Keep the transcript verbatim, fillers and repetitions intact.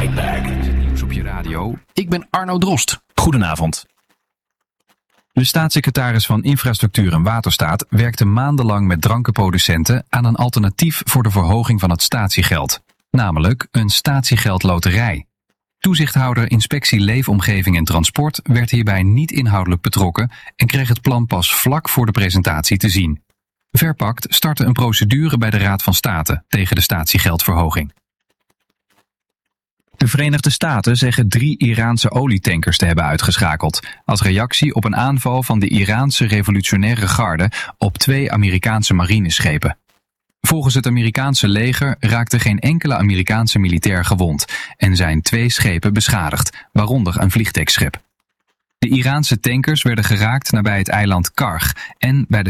Fight Back. Nieuws op je radio. Ik ben Arno Drost. Goedenavond. De staatssecretaris van Infrastructuur en Waterstaat werkte maandenlang met drankenproducenten aan een alternatief voor de verhoging van het statiegeld. Namelijk een statiegeldloterij. Toezichthouder Inspectie Leefomgeving en Transport werd hierbij niet inhoudelijk betrokken en kreeg het plan pas vlak voor de presentatie te zien. Verpakt startte een procedure bij de Raad van State tegen de statiegeldverhoging. De Verenigde Staten zeggen drie Iraanse olietankers te hebben uitgeschakeld, als reactie op een aanval van de Iraanse revolutionaire garde op twee Amerikaanse marineschepen. Volgens het Amerikaanse leger raakte geen enkele Amerikaanse militair gewond en zijn twee schepen beschadigd, waaronder een vliegdekschip. De Iraanse tankers werden geraakt nabij het eiland Karg en bij de